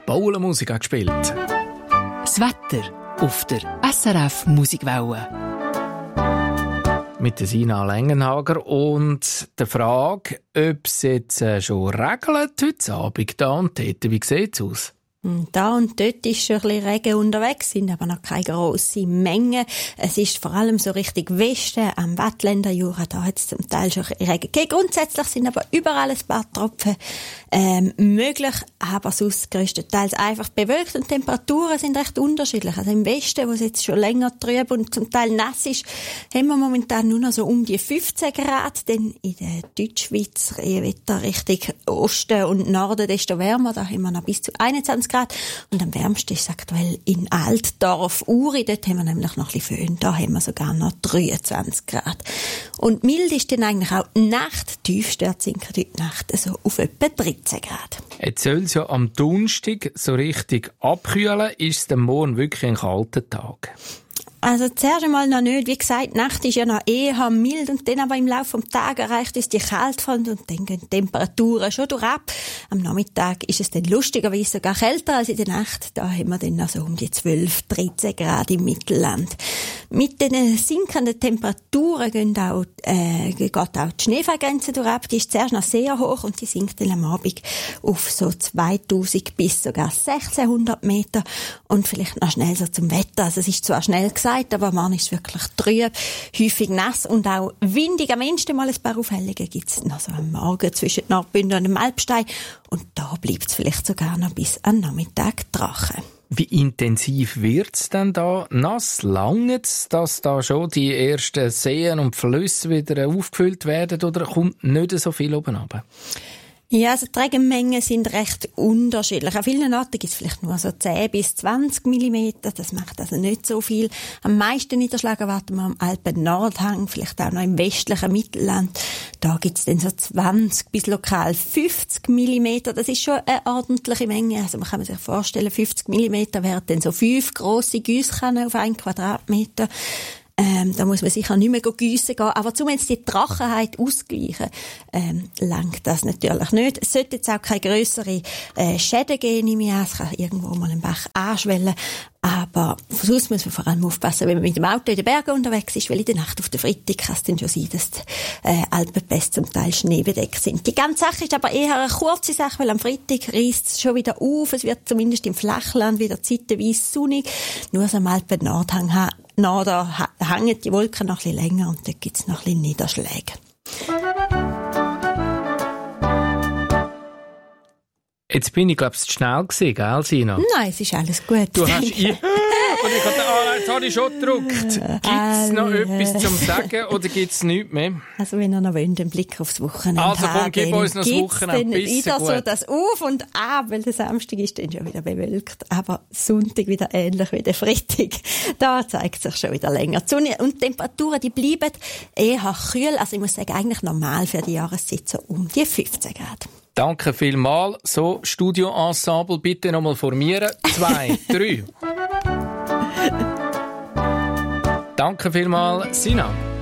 Baulenmusik gespielt. Das Wetter auf der SRF Musikwelle. Mit der Sina Lengenhager und der Frage, ob es jetzt schon regnet heute Abend da und dort. Wie sieht es aus? Da und dort ist schon ein bisschen Regen unterwegs, sind aber noch keine grosse Menge. Es ist vor allem so Richtung Westen, am Wattländer Jura, da hat es zum Teil schon ein bisschen Regen gegeben. Grundsätzlich sind aber überall ein paar Tropfen möglich, aber sonst grösstenteils einfach bewölkt und die Temperaturen sind recht unterschiedlich. Also im Westen, wo es jetzt schon länger trüb und zum Teil nass ist, haben wir momentan nur noch so um die 15 Grad, denn in der Deutschschweiz weiter Richtung Osten und Norden, desto wärmer, da haben wir noch bis zu 21 Grad. Und am wärmsten ist es aktuell in Altdorf, Uri. Dort haben wir nämlich noch ein bisschen Föhn. Da haben wir sogar noch 23 Grad. Und mild ist dann eigentlich auch die Nacht. Tiefst dort sinken die Nacht so auf etwa 13 Grad. Jetzt soll es ja am Donnerstag so richtig abkühlen. Ist es dann morgen wirklich ein kalter Tag? Also zuerst einmal noch nicht. Wie gesagt, die Nacht ist ja noch eher mild und dann aber im Laufe des Tages erreicht uns die Kältefront und dann gehen die Temperaturen schon durchab. Am Nachmittag ist es dann lustigerweise sogar kälter als in der Nacht. Da haben wir dann also um die 12, 13 Grad im Mittelland. Mit den sinkenden Temperaturen geht auch die Schneefallgrenze durchab. Die ist zuerst noch sehr hoch und die sinkt dann am Abend auf so 2000 bis sogar 1600 Meter. Und vielleicht noch schnell so zum Wetter. Also es ist zwar schnell gesagt, aber man ist wirklich trüb, häufig nass und auch windig. Am Ende mal ein paar Aufhellungen gibt es noch so am Morgen zwischen Nordbünden und dem Alpstein. Und da bleibt es vielleicht sogar noch bis am Nachmittag trocken. Wie intensiv wird es denn da nass? Langt es, dass da schon die ersten Seen und Flüsse wieder aufgefüllt werden oder kommt nicht so viel oben runter? Ja, also die Regenmengen sind recht unterschiedlich. An vielen Orten gibt es vielleicht nur so 10 bis 20 Millimeter. Das macht also nicht so viel. Am meisten Niederschlag erwarten wir am Alpen-Nordhang, vielleicht auch noch im westlichen Mittelland. Da gibt es dann so 20 bis lokal 50 Millimeter. Das ist schon eine ordentliche Menge. Also man kann sich vorstellen, 50 Millimeter wären dann so 5 grosse Giesskannen auf 1 Quadratmeter. Da muss man sicher nicht mehr giessen gehen. Aber zumindest die Trockenheit ausgleichen, langt das natürlich nicht. Es sollte jetzt auch keine grösseren Schäden geben, nehme ich an. Es kann irgendwo mal ein Bach anschwellen. Aber sonst muss man vor allem aufpassen, wenn man mit dem Auto in den Bergen unterwegs ist, weil in der Nacht auf der Freitag kann es dann schon sein, dass die Alpenpässe zum Teil schneebedeckt sind. Die ganze Sache ist aber eher eine kurze Sache, weil am Freitag reisst es schon wieder auf. Es wird zumindest im Flachland wieder zeitweise sonnig. Nur so am Alpen-Nordhang da hängen die Wolken noch ein bisschen länger und dort gibt es noch ein bisschen Niederschläge. Jetzt bin ich, glaube ich, zu schnell gewesen, gell, Sina? Nein, es ist alles gut. Du hast und ich dachte, jetzt habe ich schon gedruckt. Gibt es noch etwas zum Sagen oder gibt es nichts mehr? Also wenn ihr noch wollt, einen Blick aufs Wochenende also komm, gib uns noch das Wochenende. Dann wieder so das Auf und Ab, weil der Samstag ist dann schon wieder bewölkt. Aber Sonntag wieder ähnlich wie der Freitag. Da zeigt sich schon wieder länger die Sonne. Und die Temperaturen, die bleiben eher kühl. Also ich muss sagen, eigentlich normal für die Jahreszeit so um die 15 Grad. Danke vielmals. So, Studio-Ensemble, bitte nochmal formieren. 2, 3. Danke vielmals, Sina.